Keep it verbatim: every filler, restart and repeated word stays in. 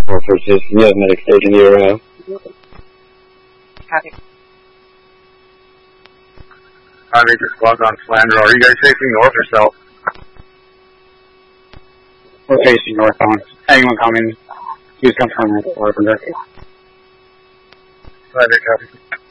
four four six, you have medic taken to your row. Copy. I think this squad's on Flandre. Are you guys facing north or south? We're facing northbound. Anyone coming, please confirm with Carpenter. Flandre, copy.